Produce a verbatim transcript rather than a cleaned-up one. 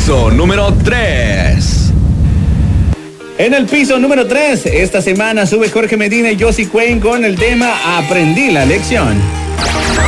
piso número tres. En el piso número tres, esta semana sube Jorge Medina y Josie Quinn con el tema Aprendí la lección.